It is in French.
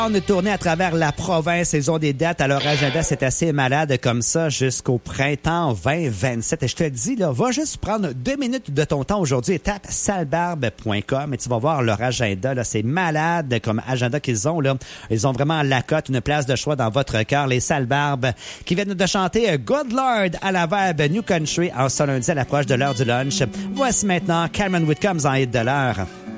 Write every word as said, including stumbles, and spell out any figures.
On est tourné à travers la province. Ils ont des dates à leur agenda. C'est assez malade comme ça jusqu'au printemps vingt vingt-sept. Et je te dis, là, va juste prendre deux minutes de ton temps aujourd'hui et tape salbarbe point com et tu vas voir leur agenda. Là, c'est malade comme agenda qu'ils ont. Là. Ils ont vraiment la cote, une place de choix dans votre cœur. Les Salbarbes qui viennent de chanter Good Lord à la Verbe New Country en ce lundi à l'approche de l'heure du lunch. Voici maintenant Cameron Whitcombs en hit de l'heure.